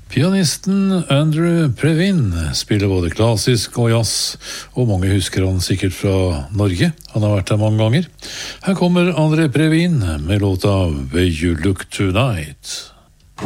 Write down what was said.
Pianisten Andrew Previn spiller både klassisk og jazz, og mange husker han sikkert fra Norge. Han har vært der mange ganger. Her kommer Andrew Previn med låta Way You Look Tonight.